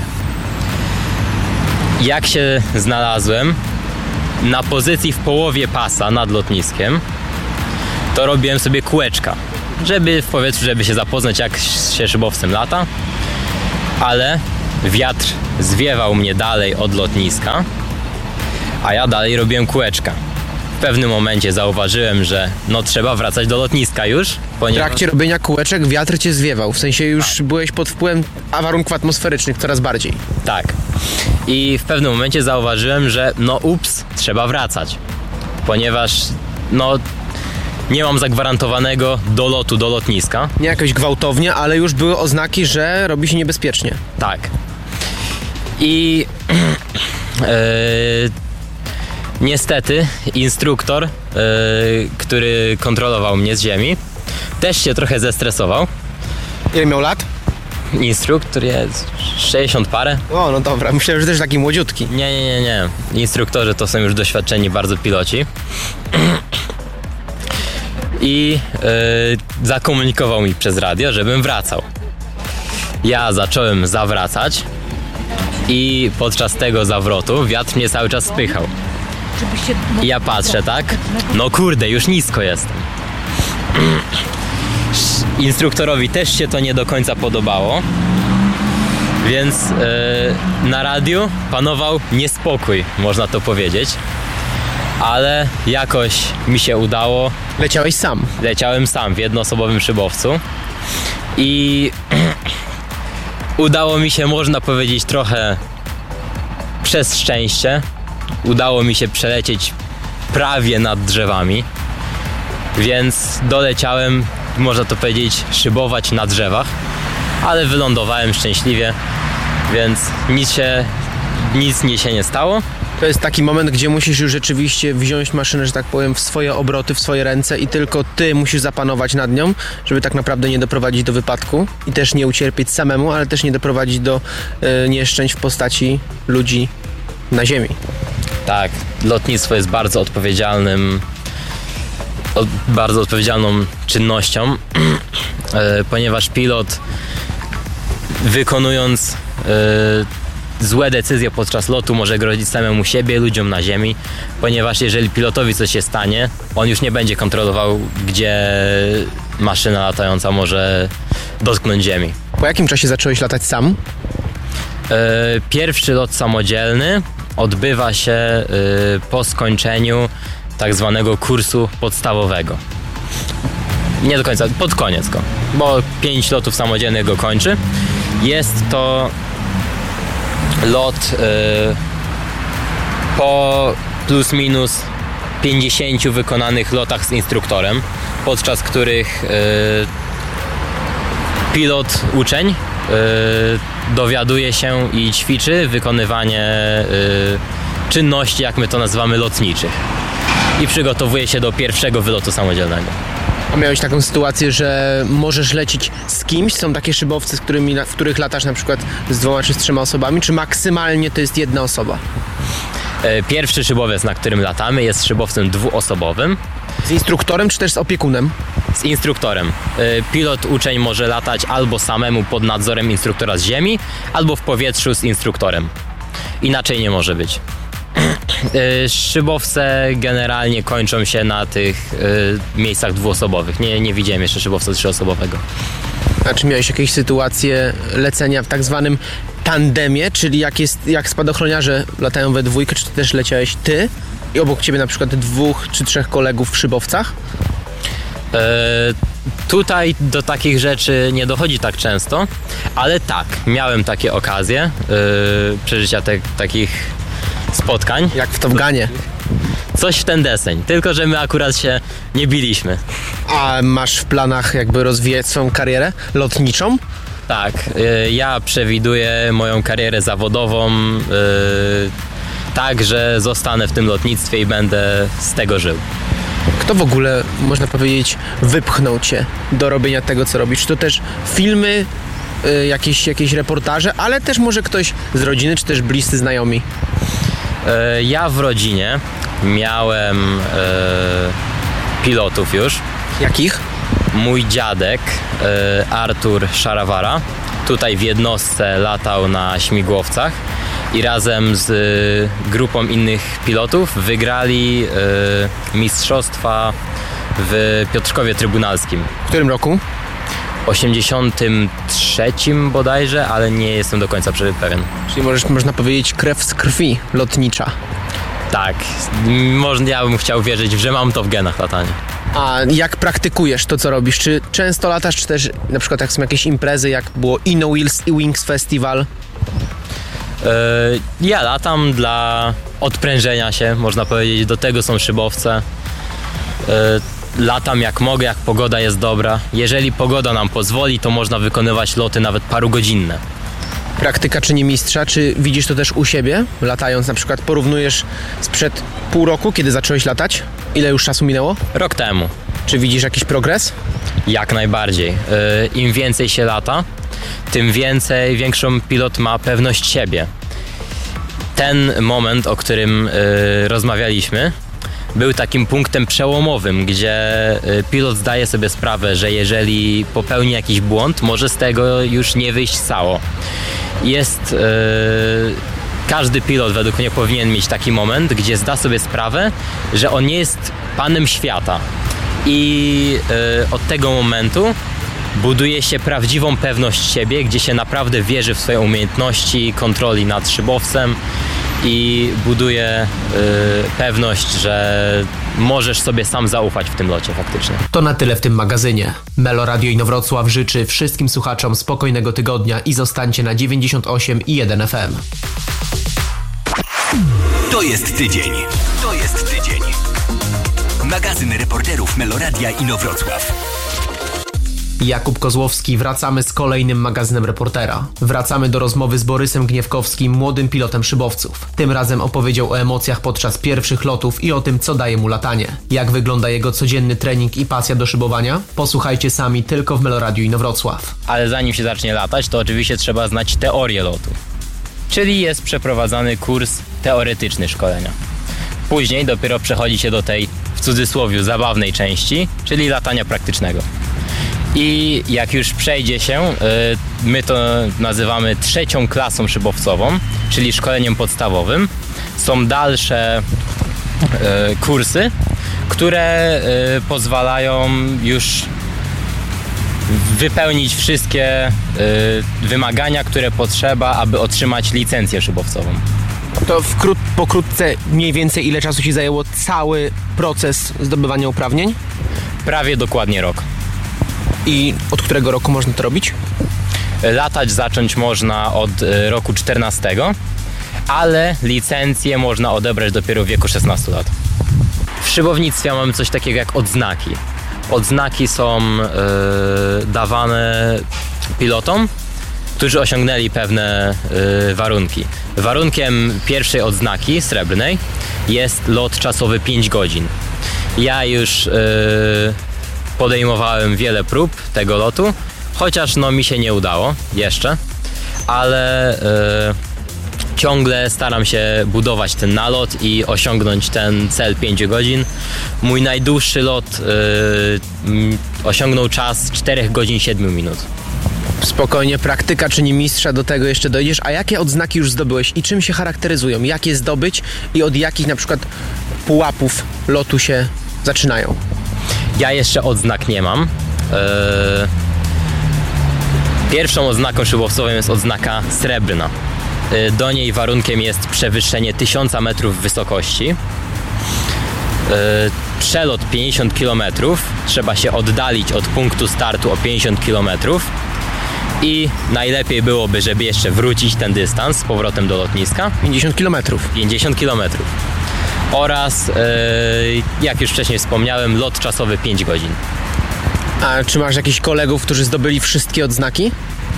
Jak się znalazłem na pozycji w połowie pasa nad lotniskiem, to robiłem sobie kółeczka, żeby w powietrzu, żeby się zapoznać, jak się szybowcem lata, ale wiatr zwiewał mnie dalej od lotniska, a ja dalej robiłem kółeczka. W pewnym momencie zauważyłem, że trzeba wracać do lotniska już, W ponieważ... trakcie robienia kółeczek wiatr cię zwiewał, w sensie już byłeś pod wpływem warunków atmosferycznych coraz bardziej. Tak. I w pewnym momencie zauważyłem, że trzeba wracać, ponieważ nie mam zagwarantowanego dolotu do lotniska. Nie jakoś gwałtownie, ale już były oznaki, że robi się niebezpiecznie. Tak. I niestety instruktor, który kontrolował mnie z ziemi, też się trochę zestresował. Ile miał lat? Instruktor jest 60 parę. O, no dobra, myślałem, że też taki młodziutki. Nie. Instruktorzy to są już doświadczeni bardzo piloci. I zakomunikował mi przez radio, żebym wracał. Ja zacząłem zawracać i podczas tego zawrotu wiatr mnie cały czas spychał. I ja patrzę, tak? Kurde, już nisko jestem. Instruktorowi też się to nie do końca podobało, więc na radiu panował niespokój, można to powiedzieć. Ale jakoś mi się udało. Leciałeś sam? Leciałem sam w jednoosobowym szybowcu i udało mi się, można powiedzieć, trochę przez szczęście. Udało mi się przelecieć prawie nad drzewami, więc doleciałem, można to powiedzieć, szybować na drzewach, ale wylądowałem szczęśliwie, więc nic mi się nie stało. To jest taki moment, gdzie musisz już rzeczywiście wziąć maszynę, że tak powiem, w swoje obroty, w swoje ręce i tylko ty musisz zapanować nad nią, żeby tak naprawdę nie doprowadzić do wypadku i też nie ucierpieć samemu, ale też nie doprowadzić do nieszczęść w postaci ludzi na ziemi. Tak, lotnictwo jest bardzo odpowiedzialną czynnością, ponieważ pilot, wykonując złe decyzje podczas lotu, może grozić samemu siebie, ludziom na ziemi, ponieważ jeżeli pilotowi coś się stanie, on już nie będzie kontrolował, gdzie maszyna latająca może dotknąć ziemi. Po jakim czasie zacząłeś latać sam? Pierwszy lot samodzielny odbywa się po skończeniu tak zwanego kursu podstawowego. Nie do końca, pod koniec go, bo 5 lotów samodzielnych go kończy. Jest to lot po plus minus 50 wykonanych lotach z instruktorem, podczas których uczeń dowiaduje się i ćwiczy wykonywanie czynności, jak my to nazywamy, lotniczych, i przygotowuje się do pierwszego wylotu samodzielnego. A miałeś taką sytuację, że możesz lecieć z kimś? Są takie szybowce, w których latasz na przykład z 2 czy z 3 osobami, czy maksymalnie to jest 1 osoba? Pierwszy szybowiec, na którym latamy, jest szybowcem 2-osobowym. Z instruktorem, czy też z opiekunem? Z instruktorem. Uczeń może latać albo samemu pod nadzorem instruktora z ziemi, albo w powietrzu z instruktorem. Inaczej nie może być. Szybowce generalnie kończą się na tych miejscach 2-osobowych. Nie widziałem jeszcze szybowca 3-osobowego. A czy miałeś jakieś sytuacje lecenia w tak zwanym tandemie, czyli jak spadochroniarze latają we dwójkę, czy też leciałeś ty i obok ciebie na przykład 2 czy 3 kolegów w szybowcach? Tutaj do takich rzeczy nie dochodzi tak często, ale tak, miałem takie okazje przeżycia takich spotkań. Jak w Top Gunie. Coś w ten deseń, tylko że my akurat się nie biliśmy. A masz w planach jakby rozwijać swoją karierę lotniczą? Tak, ja przewiduję moją karierę zawodową tak, że zostanę w tym lotnictwie i będę z tego żył. Kto w ogóle, można powiedzieć, wypchnął cię do robienia tego, co robisz? Czy to też filmy, jakieś reportaże, ale też może ktoś z rodziny, czy też bliscy znajomi? Ja w rodzinie miałem pilotów już. Jakich? Mój dziadek Artur Szarawara tutaj w jednostce latał na śmigłowcach i razem z grupą innych pilotów wygrali mistrzostwa w Piotrkowie Trybunalskim. W którym roku? 83 bodajże, ale nie jestem do końca pewien. Czyli można powiedzieć krew z krwi lotnicza. Tak, ja bym chciał wierzyć, że mam to w genach latania. A jak praktykujesz to, co robisz? Czy często latasz, czy też na przykład jak są jakieś imprezy, jak było Inno Wings Festival? Ja latam dla odprężenia się, można powiedzieć, do tego są szybowce. Latam jak mogę, jak pogoda jest dobra. Jeżeli pogoda nam pozwoli, to można wykonywać loty nawet parugodzinne. Praktyka czyni mistrza. Czy widzisz to też u siebie? Latając na przykład porównujesz sprzed pół roku, kiedy zacząłeś latać? Ile już czasu minęło? Rok temu. Czy widzisz jakiś progres? Jak najbardziej. Im więcej się lata, tym większą pilot ma pewność siebie. Ten moment, o którym rozmawialiśmy, był takim punktem przełomowym, gdzie pilot zdaje sobie sprawę, że jeżeli popełni jakiś błąd, może z tego już nie wyjść cało. Każdy pilot według mnie powinien mieć taki moment, gdzie zda sobie sprawę, że on nie jest panem świata. I od tego momentu buduje się prawdziwą pewność siebie, gdzie się naprawdę wierzy w swoje umiejętności kontroli nad szybowcem i buduje pewność, że możesz sobie sam zaufać w tym locie faktycznie. To na tyle w tym magazynie. Melo Radio Inowrocław życzy wszystkim słuchaczom spokojnego tygodnia i zostańcie na 98,1 FM. To jest tydzień. To jest tydzień. Magazyn reporterów Meloradia Inowrocław. Jakub Kozłowski, wracamy z kolejnym magazynem reportera. Wracamy do rozmowy z Borysem Gniewkowskim, młodym pilotem szybowców. Tym razem opowiedział o emocjach podczas pierwszych lotów i o tym, co daje mu latanie. Jak wygląda jego codzienny trening i pasja do szybowania? Posłuchajcie sami tylko w Meloradiu Inowrocław. Ale zanim się zacznie latać, to oczywiście trzeba znać teorię lotu. Czyli jest przeprowadzany kurs teoretyczny szkolenia. Później dopiero przechodzi się do tej, w cudzysłowie, zabawnej części, czyli latania praktycznego. I jak już przejdzie się, my to nazywamy 3. klasą szybowcową, czyli szkoleniem podstawowym. Są dalsze kursy, które pozwalają już wypełnić wszystkie wymagania, które potrzeba, aby otrzymać licencję szybowcową. To pokrótce mniej więcej ile czasu Ci zajęło cały proces zdobywania uprawnień? Prawie dokładnie rok. I od którego roku można to robić? Latać zacząć można od roku 14, ale licencję można odebrać dopiero w wieku 16 lat. W szybownictwie mamy coś takiego jak odznaki. Odznaki są dawane pilotom, którzy osiągnęli pewne warunki. Warunkiem pierwszej odznaki srebrnej jest lot czasowy 5 godzin. Ja już podejmowałem wiele prób tego lotu, chociaż mi się nie udało jeszcze, ale ciągle staram się budować ten nalot i osiągnąć ten cel 5 godzin. Mój najdłuższy lot osiągnął czas 4 godzin 7 minut. Spokojnie, praktyka czyni mistrza, do tego jeszcze dojdziesz. A jakie odznaki już zdobyłeś i czym się charakteryzują? Jak je zdobyć i od jakich na przykład pułapów lotu się zaczynają? Ja jeszcze odznak nie mam. Pierwszą odznaką szybowcową jest odznaka srebrna. Do niej warunkiem jest przewyższenie 1000 metrów wysokości. Przelot 50 km. Trzeba się oddalić od punktu startu o 50 km. I najlepiej byłoby, żeby jeszcze wrócić ten dystans z powrotem do lotniska. 50 km. 50 km. Oraz, jak już wcześniej wspomniałem, lot czasowy 5 godzin. A czy masz jakichś kolegów, którzy zdobyli wszystkie odznaki?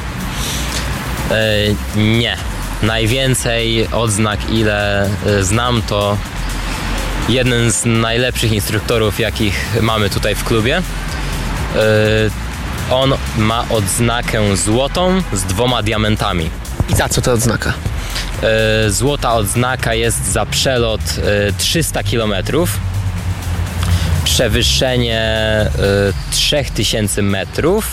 Nie. Najwięcej odznak, ile znam, to jeden z najlepszych instruktorów, jakich mamy tutaj w klubie. On ma odznakę złotą z 2 diamentami. I za co ta odznaka? Złota odznaka jest za przelot 300 km, przewyższenie 3000 metrów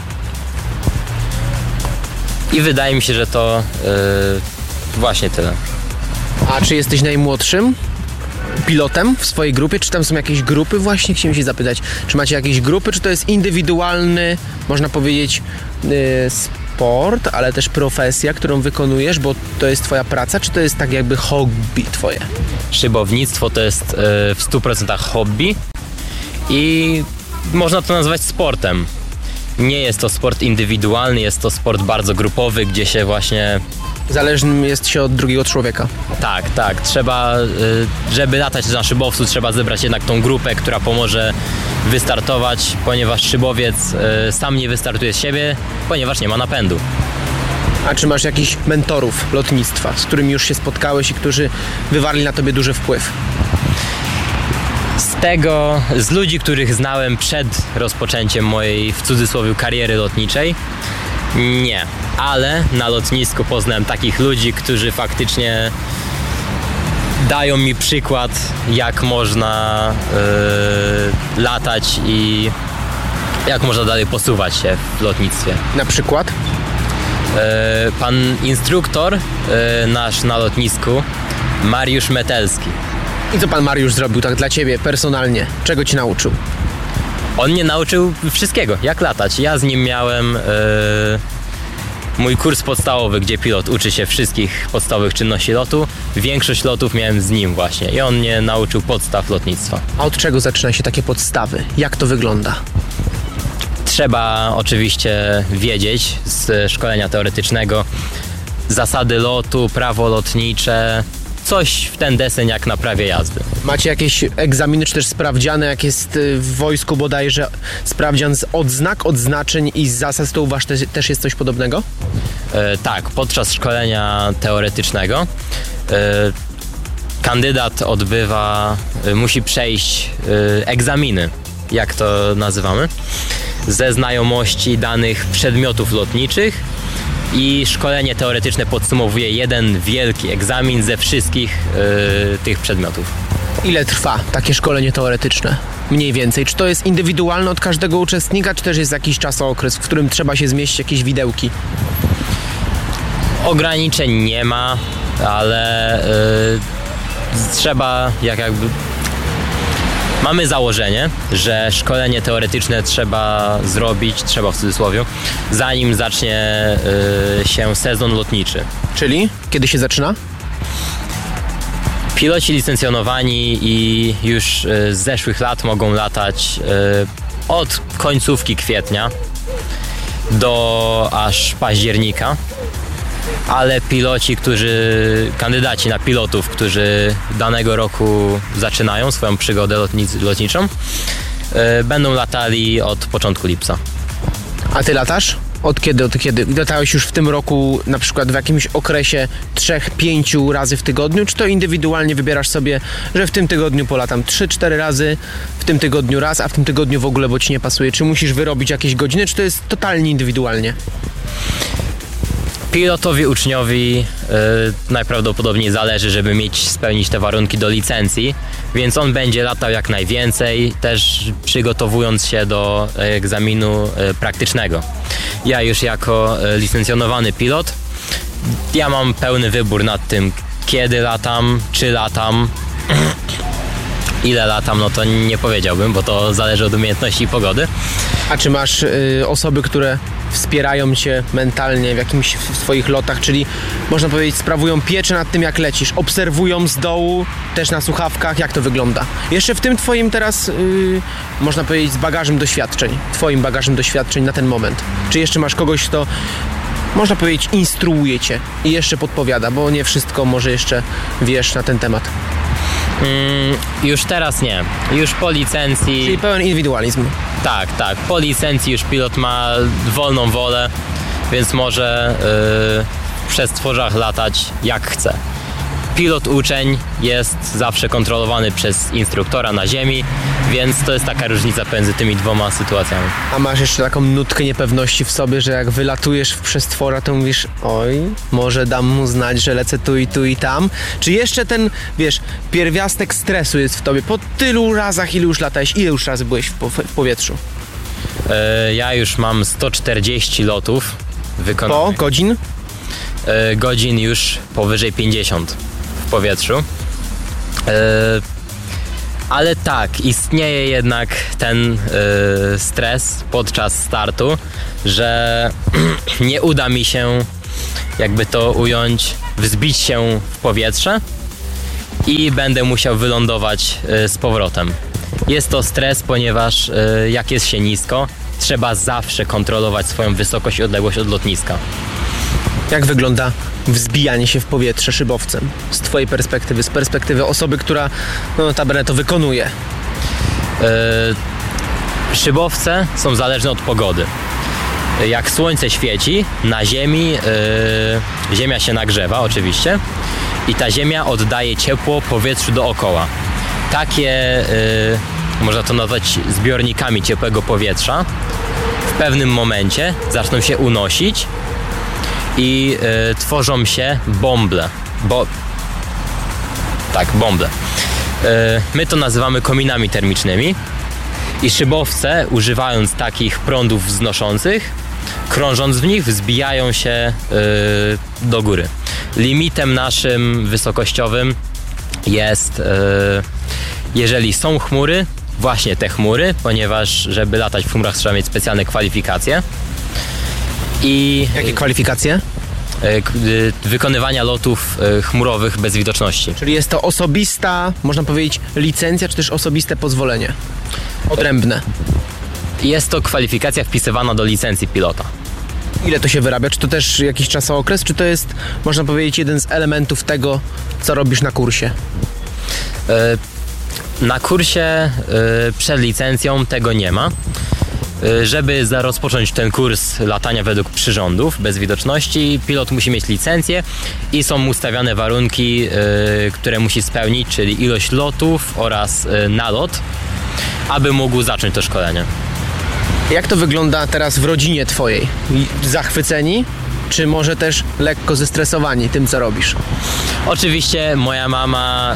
i wydaje mi się, że to właśnie tyle. A czy jesteś najmłodszym pilotem w swojej grupie? Czy tam są jakieś grupy? Właśnie chciałem się zapytać, czy macie jakieś grupy, czy to jest indywidualny, można powiedzieć, sport, ale też profesja, którą wykonujesz, bo to jest twoja praca, czy to jest tak jakby hobby twoje? Szybownictwo to jest w 100% hobby i można to nazwać sportem. Nie jest to sport indywidualny, jest to sport bardzo grupowy, gdzie się właśnie... Zależnym jest się od drugiego człowieka. Tak. Trzeba, żeby latać na szybowcu, trzeba zebrać jednak tą grupę, która pomoże wystartować, ponieważ szybowiec sam nie wystartuje z siebie, ponieważ nie ma napędu. A czy masz jakichś mentorów lotnictwa, z którymi już się spotkałeś i którzy wywarli na tobie duży wpływ? Z ludzi, których znałem przed rozpoczęciem mojej, w cudzysłowie, kariery lotniczej, nie. Ale na lotnisku poznałem takich ludzi, którzy faktycznie dają mi przykład, jak można latać i jak można dalej posuwać się w lotnictwie. Na przykład? Pan instruktor nasz na lotnisku, Mariusz Metelski. I co pan Mariusz zrobił tak dla ciebie personalnie? Czego ci nauczył? On mnie nauczył wszystkiego, jak latać. Ja z nim miałem mój kurs podstawowy, gdzie pilot uczy się wszystkich podstawowych czynności lotu. Większość lotów miałem z nim właśnie i on mnie nauczył podstaw lotnictwa. A od czego zaczyna się takie podstawy? Jak to wygląda? Trzeba oczywiście wiedzieć z szkolenia teoretycznego zasady lotu, prawo lotnicze, coś w ten deseń jak na prawie jazdy. Macie jakieś egzaminy czy też sprawdziane, jak jest w wojsku bodajże sprawdzian z odznak, odznaczeń i z zasad, to u was też jest coś podobnego? Tak, podczas szkolenia teoretycznego kandydat musi przejść egzaminy, jak to nazywamy, ze znajomości danych przedmiotów lotniczych i szkolenie teoretyczne podsumowuje jeden wielki egzamin ze wszystkich tych przedmiotów. Ile trwa takie szkolenie teoretyczne? Mniej więcej. Czy to jest indywidualne od każdego uczestnika, czy też jest jakiś czasokres, w którym trzeba się zmieścić jakieś widełki? Ograniczeń nie ma, ale trzeba mamy założenie, że szkolenie teoretyczne trzeba zrobić, w cudzysłowie, zanim zacznie się sezon lotniczy. Czyli? Kiedy się zaczyna? Piloci licencjonowani i już z zeszłych lat mogą latać od końcówki kwietnia do aż października, ale kandydaci na pilotów, którzy danego roku zaczynają swoją przygodę lotniczą, będą latali od początku lipca. A ty latasz? Od kiedy? Latałeś już w tym roku na przykład w jakimś okresie 3-5 razy w tygodniu, czy to indywidualnie wybierasz sobie, że w tym tygodniu polatam 3-4 razy, w tym tygodniu raz, a w tym tygodniu w ogóle, bo ci nie pasuje? Czy musisz wyrobić jakieś godziny, czy to jest totalnie indywidualnie? Pilotowi uczniowi najprawdopodobniej zależy, żeby spełnić te warunki do licencji, więc on będzie latał jak najwięcej, też przygotowując się do egzaminu praktycznego. Ja już jako licencjonowany pilot, ja mam pełny wybór nad tym, kiedy latam, czy latam. Ile latam, no to nie powiedziałbym, bo to zależy od umiejętności i pogody. A czy masz osoby, które wspierają cię mentalnie w jakimś w swoich lotach, czyli można powiedzieć sprawują pieczę nad tym, jak lecisz, obserwują z dołu, też na słuchawkach, jak to wygląda? Jeszcze w tym twoim teraz, można powiedzieć, z bagażem doświadczeń, twoim bagażem doświadczeń na ten moment. Czy jeszcze masz kogoś, kto, można powiedzieć, instruuje cię i jeszcze podpowiada, bo nie wszystko może jeszcze wiesz na ten temat? Już teraz nie. Już po licencji... Czyli pełen indywidualizm. Tak. Po licencji już pilot ma wolną wolę, więc może przez tworzach latać jak chce. pilot uczeń jest zawsze kontrolowany przez instruktora na ziemi, więc to jest taka różnica pomiędzy tymi dwoma sytuacjami. A masz jeszcze taką nutkę niepewności w sobie, że jak wylatujesz w przestwora, to mówisz, oj, może dam mu znać, że lecę tu i tam? Czy jeszcze ten, wiesz, pierwiastek stresu jest w tobie po tylu razach, ile już latałeś, ile już razy byłeś w powietrzu? Ja już mam 140 lotów wykonanych. Po godzin? Godzin już powyżej 50 w powietrzu. Ale tak, istnieje jednak ten stres podczas startu, że nie uda mi się, jakby to ująć, wzbić się w powietrze i będę musiał wylądować z powrotem. Jest to stres, ponieważ jak jest się nisko, trzeba zawsze kontrolować swoją wysokość i odległość od lotniska. Jak wygląda wzbijanie się w powietrze szybowcem? Z twojej perspektywy, z perspektywy osoby, która notabene to wykonuje. Szybowce są zależne od pogody. Jak słońce świeci, na ziemi ziemia się nagrzewa oczywiście i ta ziemia oddaje ciepło powietrzu dookoła. Takie, można to nazwać zbiornikami ciepłego powietrza, w pewnym momencie zaczną się unosić i tworzą się bąble. Bąble. My to nazywamy kominami termicznymi i szybowce, używając takich prądów wznoszących, krążąc w nich, wzbijają się do góry. Limitem naszym wysokościowym jest, jeżeli są chmury, właśnie te chmury, ponieważ żeby latać w chmurach trzeba mieć specjalne kwalifikacje. Jakie kwalifikacje? Wykonywania lotów chmurowych bez widoczności. Czyli jest to osobista, można powiedzieć, licencja, czy też osobiste pozwolenie? Odrębne. Jest to kwalifikacja wpisywana do licencji pilota. Ile to się wyrabia? Czy to też jakiś czasookres, czy to jest, można powiedzieć, jeden z elementów tego, co robisz na kursie? Na kursie przed licencją tego nie ma. Żeby rozpocząć ten kurs latania według przyrządów bez widoczności, pilot musi mieć licencję i są ustawione warunki, które musi spełnić, czyli ilość lotów oraz nalot, aby mógł zacząć to szkolenie. Jak to wygląda teraz w rodzinie twojej? Zachwyceni? Czy może też lekko zestresowani tym, co robisz? Oczywiście moja mama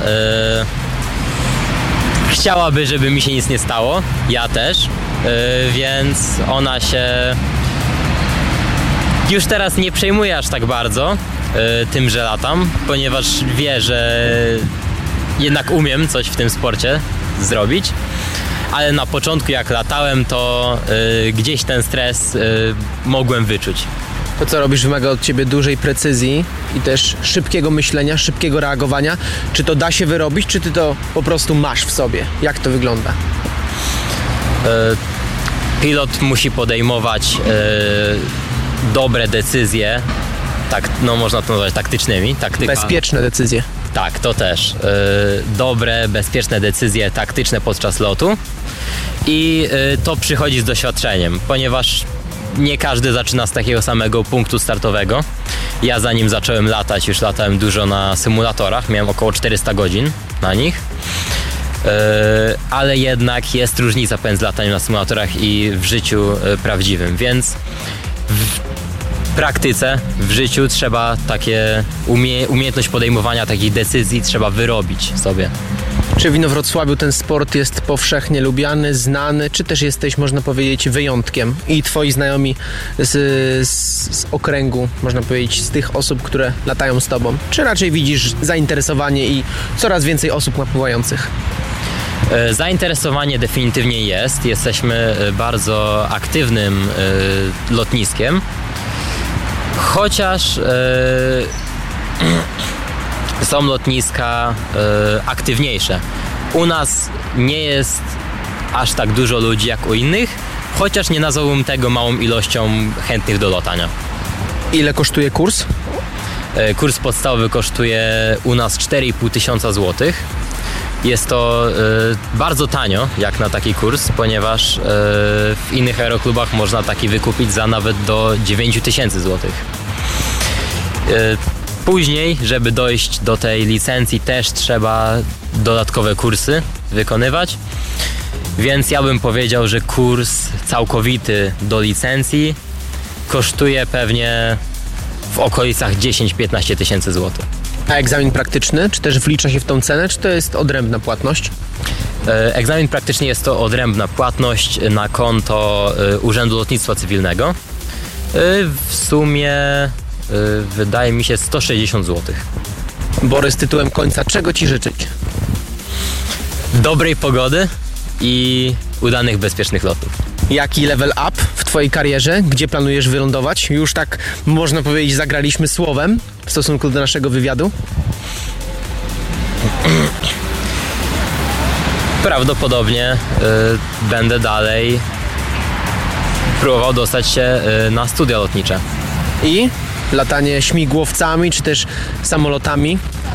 chciałaby, żeby mi się nic nie stało, ja też, więc ona się już teraz nie przejmuje aż tak bardzo tym, że latam, ponieważ wie, że jednak umiem coś w tym sporcie zrobić, ale na początku jak latałem, to gdzieś ten stres mogłem wyczuć. To, co robisz, wymaga od ciebie dużej precyzji i też szybkiego myślenia, szybkiego reagowania. Czy to da się wyrobić, czy ty to po prostu masz w sobie? Jak to wygląda? Pilot musi podejmować dobre decyzje, tak, no można to nazwać taktycznymi. Bezpieczne decyzje. Tak, to też. Dobre, bezpieczne decyzje taktyczne podczas lotu i to przychodzi z doświadczeniem, ponieważ nie każdy zaczyna z takiego samego punktu startowego. Ja zanim zacząłem latać, już latałem dużo na symulatorach, miałem około 400 godzin na nich, ale jednak jest różnica pomiędzy lataniem na symulatorach i w życiu prawdziwym, więc w praktyce, w życiu trzeba takie umiejętność podejmowania takich decyzji trzeba wyrobić sobie. Czy w Inowrocławiu ten sport jest powszechnie lubiany, znany, czy też jesteś, można powiedzieć, wyjątkiem i twoi znajomi z okręgu, można powiedzieć, z tych osób, które latają z tobą? Czy raczej widzisz zainteresowanie i coraz więcej osób napływających? Zainteresowanie definitywnie jest. Jesteśmy bardzo aktywnym lotniskiem, chociaż są lotniska aktywniejsze. U nas nie jest aż tak dużo ludzi jak u innych, chociaż nie nazwałbym tego małą ilością chętnych do latania. Ile kosztuje kurs? Kurs podstawowy kosztuje u nas 4,5 tysiąca złotych. Jest to bardzo tanio jak na taki kurs, ponieważ w innych aeroklubach można taki wykupić za nawet do 9 tysięcy złotych. Później, żeby dojść do tej licencji, też trzeba dodatkowe kursy wykonywać. Więc ja bym powiedział, że kurs całkowity do licencji kosztuje pewnie w okolicach 10-15 tysięcy złotych. A egzamin praktyczny, czy też wlicza się w tą cenę, czy to jest odrębna płatność? Egzamin praktyczny jest to odrębna płatność na konto Urzędu Lotnictwa Cywilnego. W sumie wydaje mi się 160 zł. Borys, tytułem końca, czego Ci życzyć? Dobrej pogody i udanych, bezpiecznych lotów. Jaki level up w Twojej karierze? Gdzie planujesz wylądować? Już tak, można powiedzieć, zagraliśmy słowem w stosunku do naszego wywiadu. Prawdopodobnie będę dalej próbował dostać się na studia lotnicze. I latanie śmigłowcami, czy też samolotami